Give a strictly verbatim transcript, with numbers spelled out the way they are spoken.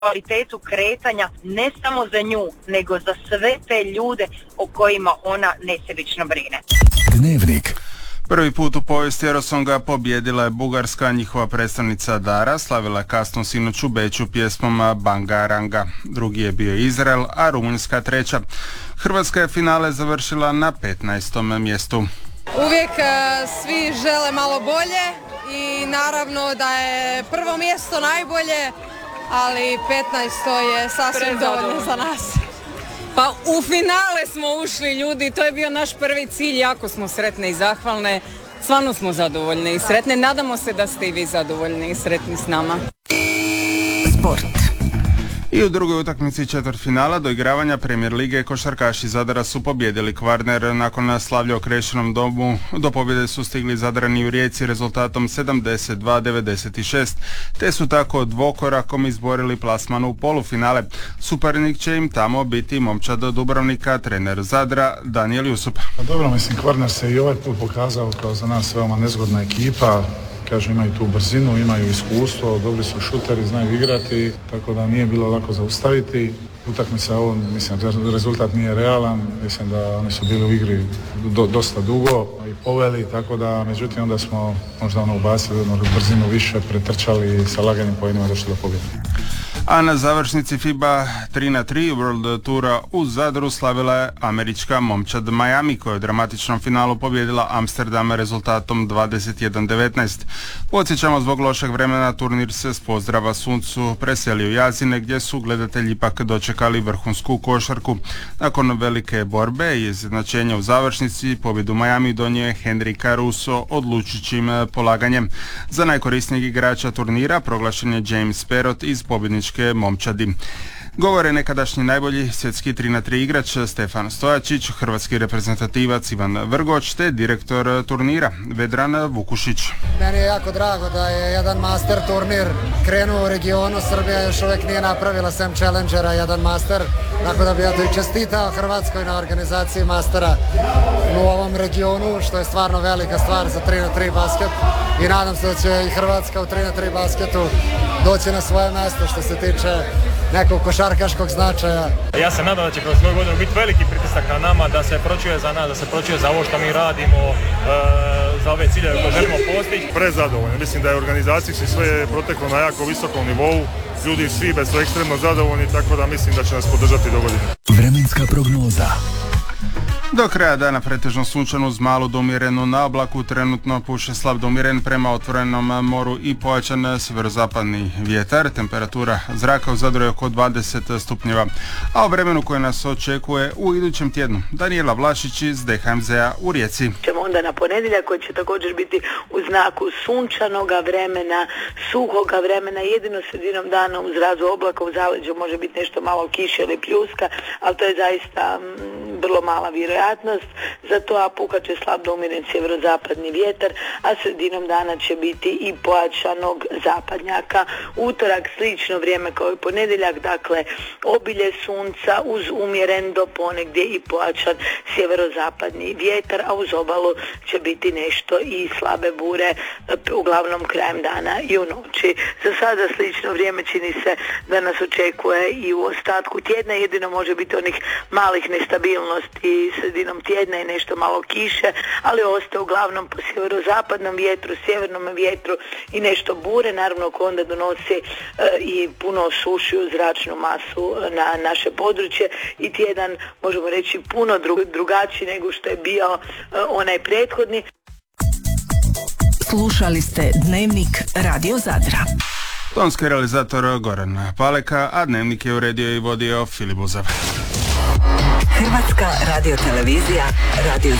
kvalitetu kretanja ne samo za nju, nego za sve te ljude o kojima ona nesebično brine. Dnevnik. Prvi put u povijesti Eurosonga pobjedila je Bugarska, njihova predstavnica Dara slavila je kasno sinoć u Beču pjesmom Bangaranga. Drugi je bio Izrael, a Rumunjska treća. Hrvatska je finale završila na petnaestom mjestu. Uvijek svi žele malo bolje i naravno da je prvo mjesto najbolje, ali petnaesto je sasvim dovoljno za nas. Pa u finale smo ušli, ljudi, to je bio naš prvi cilj, jako smo sretne i zahvalne, stvarno smo zadovoljne i sretne, nadamo se da ste i vi zadovoljni i sretni s nama. Sport. I u drugoj utakmici četvrtfinala doigravanja Premier lige košarkaši Zadara su pobjedili Kvarner. Nakon slavlja u Krešenom domu do pobjede su stigli Zadrani u Rijeci rezultatom sedamdeset dva devedeset šest, te su tako dvokorakom izborili plasman u polufinale. Suparnik će im tamo biti momčad Dubrovnika, trener Zadra Danijel Jusup. Pa dobro, mislim, Kvarner se i ovaj put pokazao kao za nas veoma nezgodna ekipa. Kažu, imaju tu brzinu, imaju iskustvo, dobri su šuteri, znaju igrati, tako da nije bilo lako zaustaviti. Utakmica ovo, mislim, rezultat nije realan, mislim da oni su bili u igri do, dosta dugo i poveli, tako da, međutim, onda smo možda ono ubacili jednu brzinu više, pretrčali i sa laganim pojenima došli do pobjede. A na završnici FIBA tri na tri World Toura u Zadru slavila je američka momčad Miami, koja je u dramatičnom finalu pobjedila Amsterdam rezultatom dvadeset jedan devetnaest. Podsjećamo, zbog lošeg vremena turnir se s pozdrava suncu preselio u Jazine, gdje su gledatelji ipak dočekali vrhunsku košarku. Nakon velike borbe i izjednačenja u završnici pobjedu Miami donio je Henry Caruso odlučujućim polaganjem. Za najkorisnijeg igrača turnira proglašen je James Perot iz pobjedničke momčadi. Govore nekadašnji najbolji svjetski tri na tri igrač Stefan Stojačić, hrvatski reprezentativac Ivan Vrgoč te direktor turnira Vedran Vukušić. Meni je jako drago da je jedan master turnir krenuo u regionu. Srbija još uvijek nije napravila sem Challengera jedan master, tako da bi ja to i čestitao Hrvatskoj na organizaciji mastera u ovom regionu, što je stvarno velika stvar za tri na tri basket i nadam se da će i Hrvatska u tri na tri basketu doći na svoje mjesto što se tiče nekog košarkaškog značaja. Ja se nadam da će kroz svoju godinu biti veliki pritisak na nama, da se pročuje za nas, da se pročuje za ovo što mi radimo, e, za ove ciljeve koje želimo postići. Prezadovoljno. Mislim da je organizacijski sve proteklo na jako visokom nivou. Ljudi svi bez su ekstremno zadovoljni, tako da mislim da će nas podržati do godine. Vremenska prognoza. Do kraja dana pretežno sunčano uz malu do umjerenu na oblaku, trenutno puše slab do umjeren prema otvorenom moru i pojačan sjeverozapadni vjetar. Temperatura zraka u Zadru je oko dvadeset stupnjeva, a o vremenu koje nas očekuje u idućem tjednu. Danijela Vlašić iz D H M Z-a u Rijeci. Ćemo onda na ponedjeljak koji će također biti u znaku sunčanoga vremena, suhoga vremena, jedino sredinom dana uz razu oblaka u zaleđu može biti nešto malo kiše ili pljuska, ali to je zaista mm, vrlo mala vjerojatnost. Zato a pukat će slab do umjeren sjeverozapadni vjetar, a sredinom dana će biti i pojačanog zapadnjaka. Utorak slično vrijeme kao i ponedjeljak, dakle obilje sunca uz umjeren do ponegdje i pojačan sjeverozapadni vjetar, a uz obalu će biti nešto i slabe bure, uglavnom krajem dana i u noći. Za sada slično vrijeme čini se da nas očekuje i u ostatku tjedna, jedino može biti onih malih nestabilnosti sredinom tjedna i nešto malo kiše, ali ostaje uglavnom po sjeverozapadnom vjetru, sjevernom vjetru i nešto bure, naravno koje onda donosi e, i puno sušiju zračnu masu na naše područje i tjedan možemo reći puno dru, drugačiji nego što je bio e, onaj prethodni. Slušali ste Dnevnik Radio Zadra. Tonski realizator Goran Paleka, a Dnevnik je uredio i vodio Filip Buzav. Hrvatska radiotelevizija, Radio